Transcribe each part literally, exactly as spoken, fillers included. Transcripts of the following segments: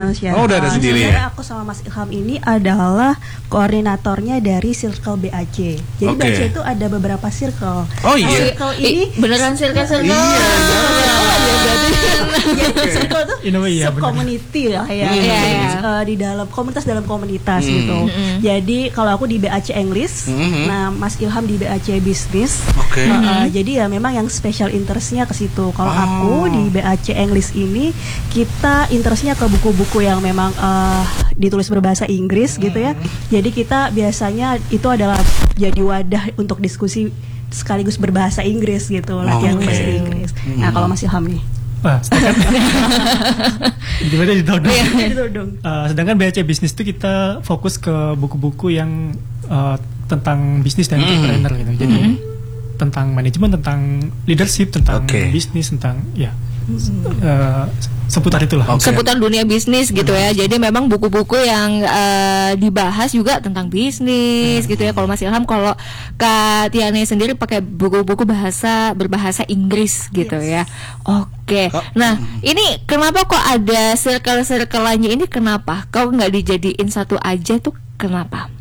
Mas ya. Oh, udah ada uh, sendiri ya. Aku sama Mas Ilham ini adalah koordinatornya dari Circle B A C. Jadi okay. B A C itu ada beberapa circle. Oh iya. Circle ini eh, beneran circle-circle. Iya. Jadi circle itu iya, sub community lah ya. Hmm. Yeah, yeah. uh, di dalam komunitas dalam komunitas hmm. gitu. Hmm. Jadi kalau aku di B A C English, hmm. nah Mas Ilham di B A C Business. Oke. Okay. Uh, uh, hmm. Jadi ya memang yang special interestnya ke situ. Kalau oh. aku di B A C English ini kita interestnya ke buku-buku yang memang uh, ditulis berbahasa Inggris gitu ya. Jadi kita biasanya itu adalah jadi wadah untuk diskusi sekaligus berbahasa Inggris gitu, latihan okay. bahasa Inggris. Nah, kalau Mas Ilham nih. Wah, sedangkan gimana ditodong? uh, sedangkan B A C Business itu kita fokus ke buku-buku yang uh, tentang bisnis dan entrepreneur gitu. Jadi mm. tentang manajemen, tentang leadership, tentang okay. bisnis, tentang ya uh, seputar itulah. Okay. Seputar dunia bisnis gitu ya. Jadi memang buku-buku yang uh, dibahas juga tentang bisnis hmm. gitu ya. Kalau Mas Ilham, kalau Kak Tiane sendiri pakai buku-buku bahasa berbahasa Inggris gitu yes. ya. Oke. Okay. Oh. Nah, ini kenapa kok ada circle-circle lainnya ini? Kenapa? Kau nggak dijadiin satu aja tuh? Kenapa?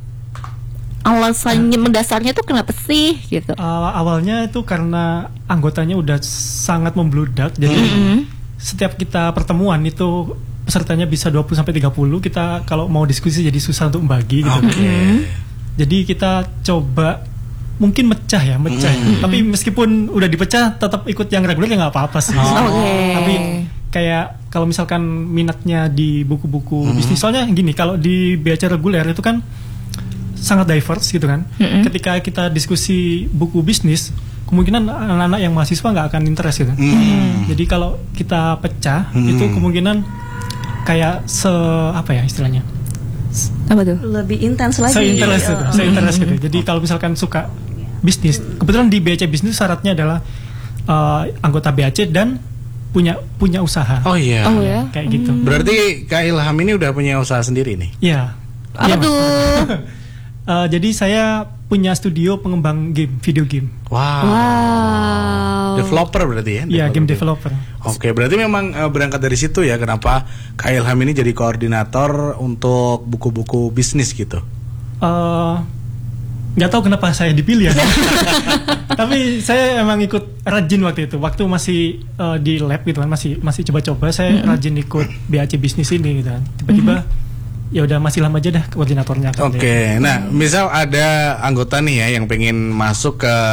Alasannya mendasarnya tuh kenapa sih gitu? Uh, awalnya itu karena anggotanya udah sangat membludak. Jadi mm-hmm. setiap kita pertemuan itu pesertanya bisa dua puluh sampai tiga puluh. Kita kalau mau diskusi jadi susah untuk membagi gitu. Okay. Jadi kita coba mungkin mecah ya, mecah. Mm-hmm. Tapi meskipun udah dipecah tetap ikut yang reguler ya nggak apa-apa sih. Oh. Okay. Tapi kayak kalau misalkan minatnya di buku-buku mm-hmm. bisnis, soalnya gini, kalau di B A C reguler itu kan sangat diverse gitu kan. Mm-hmm. Ketika kita diskusi buku bisnis, kemungkinan anak-anak yang mahasiswa nggak akan interest gitu. Mm. Jadi kalau kita pecah, mm. itu kemungkinan kayak se apa ya istilahnya? Apa tuh? Lebih intens lagi. Se-interest gitu. gitu. Se-interest gitu. Jadi kalau misalkan suka bisnis, kebetulan di B A C Business syaratnya adalah uh, anggota B A C dan punya punya usaha. Oh iya. Oh ya. Kayak gitu. Berarti Kak Ilham ini udah punya usaha sendiri nih? Iya. Apa ya, tuh? Uh, jadi saya punya studio pengembang game, video game. Wow. Wow. Developer berarti ya? Iya, game developer. Oke, berarti memang uh, berangkat dari situ ya kenapa Kak Ilham ini jadi koordinator untuk buku-buku bisnis gitu? Uh, nggak tahu kenapa saya dipilih ya. Tapi saya emang ikut rajin waktu itu. Waktu masih uh, di lab gitu kan, masih masih coba-coba. Saya mm-hmm. rajin ikut B A C Business ini gitu kan. Tiba-tiba mm-hmm. ya udah masih lama aja dah koordinatornya. Oke, okay. Nah misal ada anggota nih ya yang pengen masuk ke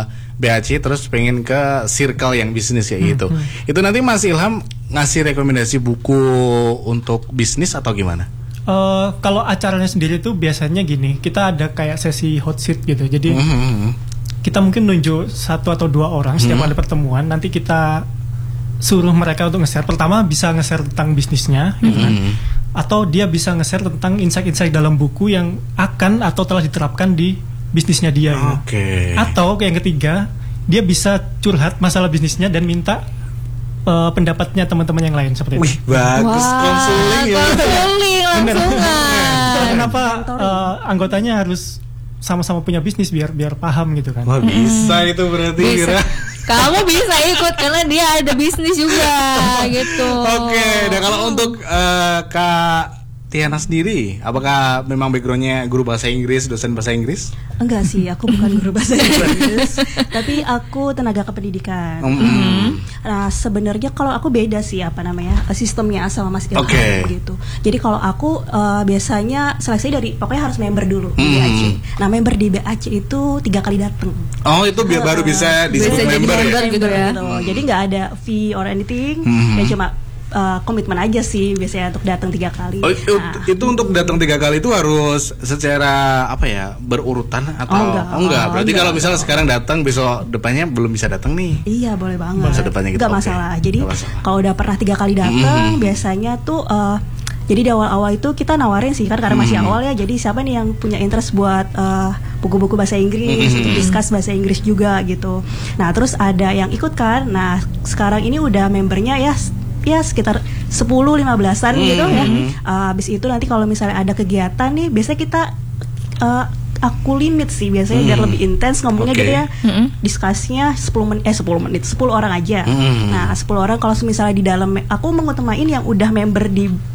B A C terus pengen ke circle yang bisnis kayak gitu. Hmm. Itu nanti Mas Ilham ngasih rekomendasi buku untuk bisnis atau gimana? Uh, kalau acaranya sendiri tuh biasanya gini, kita ada kayak sesi hot seat gitu. Jadi hmm. kita mungkin nunjuk satu atau dua orang setiap hmm. ada pertemuan. Nanti kita suruh mereka untuk nge-share. Pertama bisa nge-share tentang bisnisnya, gitu kan. Hmm. Atau dia bisa nge-share tentang insight-insight dalam buku yang akan atau telah diterapkan di bisnisnya dia. Oke. Okay. Atau yang ketiga, dia bisa curhat masalah bisnisnya dan minta uh, pendapatnya teman-teman yang lain seperti itu. Wih, bagus. Wah, konseling ya. Konseling langsungan. Kenapa uh, anggotanya harus sama-sama punya bisnis biar biar paham gitu kan? Wah, bisa hmm. itu berarti bisa. Kira. Kamu bisa ikut karena dia ada bisnis juga gitu. Oke, okay, dan kalau untuk uh, Kak Tiana sendiri, apakah memang backgroundnya guru bahasa Inggris, dosen bahasa Inggris? Enggak sih, aku bukan guru bahasa Inggris, tapi aku tenaga kependidikan. Mm-hmm. Nah sebenarnya kalau aku beda sih apa namanya sistemnya sama Mas Ilham okay. gitu. Jadi kalau aku uh, biasanya seleksi dari pokoknya harus member dulu mm. di B A C. Nah member di B A C itu tiga kali datang. Oh itu biar uh, baru bisa disebut bisa member, member ya? gitu ya. Gitu. Jadi nggak ada fee or anything, mm-hmm. ya cuma Uh, komitmen aja sih biasanya untuk datang tiga kali. Oh, itu, nah. itu untuk datang tiga kali itu harus secara apa ya berurutan atau oh, enggak, oh, enggak. Berarti enggak. kalau misalnya sekarang datang besok depannya belum bisa datang nih. Iya boleh banget. Masa depannya gitu. Enggak okay. masalah. Jadi kalau udah pernah tiga kali datang, mm-hmm. biasanya tuh uh, jadi di awal-awal itu kita nawarin sih kan karena masih mm-hmm. awal ya. Jadi siapa nih yang punya interest buat uh, buku-buku bahasa Inggris, mm-hmm. untuk discuss bahasa Inggris juga gitu. Nah terus ada yang ikut kan. Nah sekarang ini udah membernya ya. Ya sekitar sepuluh lima belasan hmm. gitu ya. Uh, abis itu nanti kalau misalnya ada kegiatan nih, biasanya kita uh, aku limit sih biasanya hmm. biar lebih intens ngomongnya okay. gitu ya. Hmm. Diskusinya sepuluh menit eh sepuluh menit, sepuluh orang aja. Hmm. Nah, sepuluh orang kalau misalnya di dalam aku mengutamain yang udah member di